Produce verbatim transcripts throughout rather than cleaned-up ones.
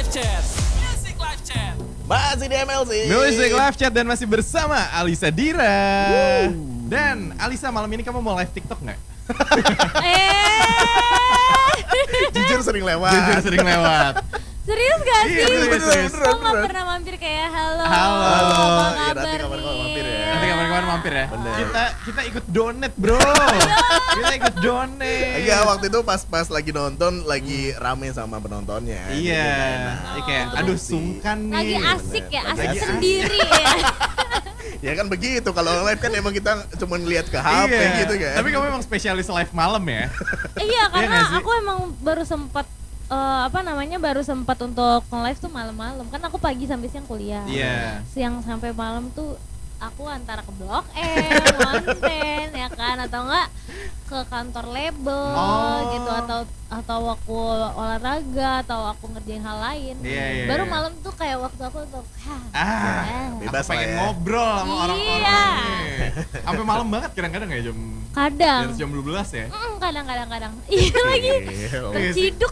Live Chat. Music Live Chat. Masih di M L C Music Live Chat dan masih bersama Alisa Dira. Woo. Dan Alisa, malam ini kamu mau live TikTok nggak? Eh, Jujur sering lewat. Jujur sering lewat. serius gak sih? Iya, serius, serius. Kok gak pernah mampir kayak halo? Halo. Apa Iya, kabar nanti kapan-kapan mampir nih? ya. Nanti kapan-kapan mampir ya. Bener. Kita kita ikut donate, bro. Kita ikut donate. Enggak, waktu itu pas-pas lagi nonton lagi rame sama penontonnya. Iya. Jadi nggak enak. Iya, kayak aduh sungkan nih. Lagi asik ya, Lagi asik asik. sendiri ya. Ya kan begitu, kalau live kan emang kita cuma lihat ke H P Iya. gitu kan. Tapi kamu emang spesialis live malam ya? Iya, karena nggak sih? aku emang baru sempat eh, apa namanya baru sempat untuk nge-live tuh malam-malam. Kan aku pagi sampai siang kuliah. Iya. Siang sampai malam tuh aku antara ke Blok M, konten ya kan, atau enggak ke kantor label Oh. gitu, atau atau aku olahraga atau aku ngerjain hal lain. Iya, iya, Baru iya. malam tuh kayak waktu aku untuk hah, Ah, eh, bebas aku pengen lah ya. ngobrol sama Iya. orang-orang nih. Sampai malam banget kadang-kadang ya, jam di kadang atas jam dua belas ya. Mm, kadang-kadang kadang iya lagi Gila. terciduk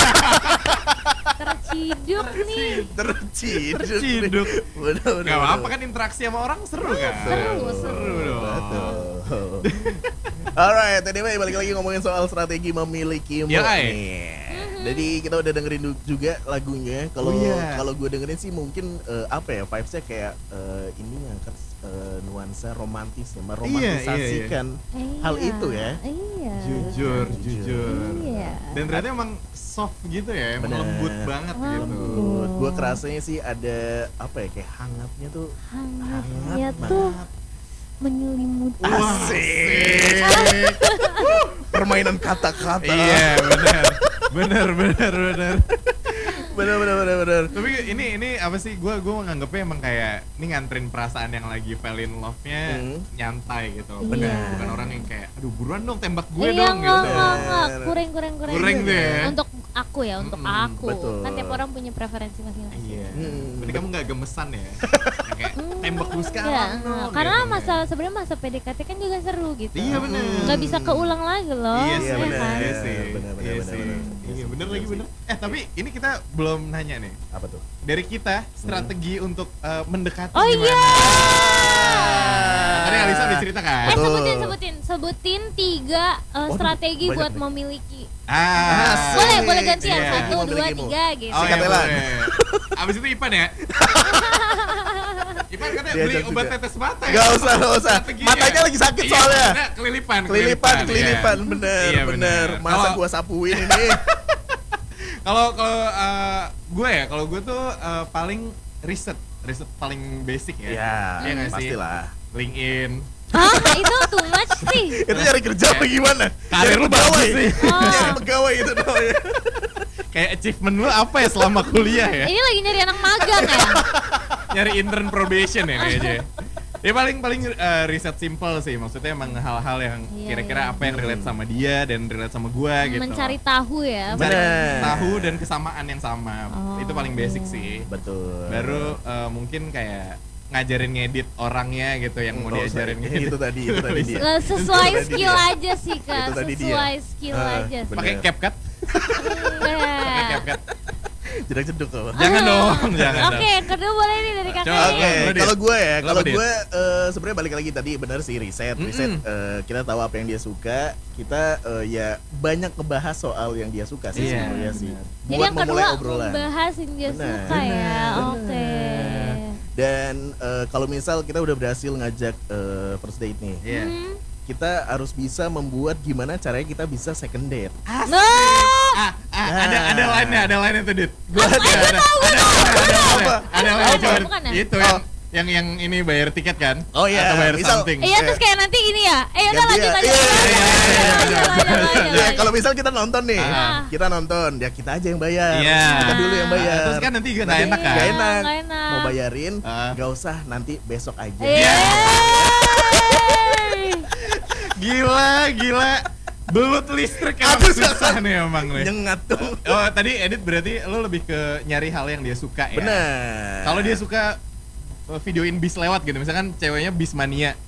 terciduk nih. Terciduk. Terciduk. Bener, bener, Gak apa-apa bener. kan, interaksi sama orang seru kan? Seru, seru. Seru dong. Betul. Alright, tadi balik lagi ngomongin soal strategi memiliki mood Ya, Ay. nih. Jadi kita udah dengerin du- juga lagunya. Kalau Oh, iya. kalau gue dengerin sih mungkin eh, apa ya, vibes-nya kayak eh, ini ngangkat eh, nuansa romantis ya, meromantisasikan Iya. hal itu ya. Iya. Jujur, Jujur. jujur. Iya. Dan ternyata emang soft gitu ya, emang Bener. lembut banget gitu. Lembut. Gue kerasanya sih ada apa ya, kayak hangatnya tuh. Hangatnya Hangat tuh banget. menyelimuti. Wah, Asik. Permainan kata-kata. Iya, benar. Benar, benar, benar. Bener bener bener bener. Tapi ini ini apa sih, gue gue nganggepnya emang kayak ini nganterin perasaan yang lagi fell in love-nya Hmm. nyantai gitu. Iya. Benar. Bukan orang yang kayak aduh buruan dong tembak gue Iya, dong enggak, gitu. enggak, enggak. Kurang, kurang, kurang. Kurang tuh ya. Untuk aku ya, untuk Mm-mm, aku. betul. Kan tiap orang punya preferensi masing-masing. Iya. Hmm. Berarti kamu gak gemesan ya? Yang kayak tembak gue Iya, sekarang nah, dong, karena gitu. masalah sebenarnya masa P D K T kan juga seru gitu. Iya, bener. Nggak bisa keulang lagi loh. Iya Iya, sih, bener. kan? iya sih. Bener, bener, Iya bener, sih. bener. Iya bener lagi bener. Eh tapi ini kita belum nanya nih. Apa tuh? Dari kita strategi untuk eh, mendekati Oh gimana? iya. Tadi Alisa udah cerita kan? Eh Betul. sebutin, sebutin, sebutin tiga uh, Waduh, strategi banyak buat nih. memiliki. Ah. Asik. Boleh, boleh gantian Iya. satu, dua, Memilikimu. tiga gitu. Oh Sikat iya Elan. boleh. Abis itu Ipan ya? Ipan katanya Diajak beli obat juga. tetes mata ya? Gak usah, gak usah. Strateginya. Matanya lagi sakit Iya, soalnya. nah, kelilipan, Kelilipan, iya. kelilipan, bener, Iya, bener. Masa Kalau- gua sapuin ini? Kalau kalau eh, gue ya, kalau gue tuh eh, paling riset, riset paling basic ya. Ya, Iya nggak sih? pastilah. LinkedIn. Hah? Itu too much sih. Itu nyari kerja apa gimana? Karir Nyari lu pegawai. bagus sih. Oh. Nyari pegawai itu doang ya. Kayak achievement lu apa ya selama kuliah ya? Ini lagi nyari anak magang ya. Nyari intern probation ya kayaknya. Ya paling paling eh, riset simple sih, maksudnya emang hal-hal yang Iya, kira-kira iya. apa yang relate sama dia dan relate sama gua gitu. Mencari tahu ya. Mencari Bener. tahu dan kesamaan yang sama. Oh. Itu paling basic sih. Betul. Baru eh, mungkin kayak ngajarin ngedit orangnya gitu yang mau Oh, diajarin sorry. ngedit. Itu tadi, itu tadi dia. Nggak sesuai Itu tadi skill dia. aja sih kak. Itu tadi dia. Sesuai skill Ah, aja sih. Pakai Bener. CapCut? Pakai Enggak. CapCut. Jedak jeduk kok. Jangan dong, jangan. Oke, dong. kedua boleh nih dari kakak. Coba. Oke, Lo, Dit. kalau gue ya, Lo kalau apa, Dit? gue eh, sebenarnya balik lagi tadi benar sih riset, riset Mm-mm. eh, kita tahu apa yang dia suka, kita eh, ya banyak ngebahas soal yang dia suka sih Iya, sebenarnya sih. benar. Jadi Buat yang kedua memulai obrolan. membahas yang dia Benar. suka ya. Benar. Oke. Dan eh, kalau misal kita udah berhasil ngajak eh, first date nih, Iya. Hmm. kita harus bisa membuat gimana caranya kita bisa second date. No. Ah, ah, Nah. ada ada lainnya, ada lainnya tuh, Dit. Gua ada, ada, ada, ada, Apa? ada, ada, Apa? coba. Bukan ya? Itu yang yang yang ini bayar tiket kan? Oh iya, Atau bayar misal- something. Iya terus kayak nanti ini ya. Eh udah Ganti lanjut ya. lanjut. Iya, lanjut, iya, lanjut, iya, lanjut, iya, lanjut, iya. lanjut, lanjut, Ya, lanjut. kalau misal kita nonton nih, Ah. kita nonton, ya kita aja yang bayar. Iya. Kita dulu yang bayar. Terus kan nanti juga nggak Nanti enak kan? nggak enak. Nggak enak. Mau bayarin, Ah. nggak usah, nanti besok aja. Iya. Gila, gila. Belut listrik emang Aduh, susah nih emang nih. Nyengat tuh. Oh, tadi edit berarti lo lebih ke nyari hal yang dia suka ya? Bener. Kalau dia suka uh, videoin bis lewat gitu, misalkan ceweknya bis mania.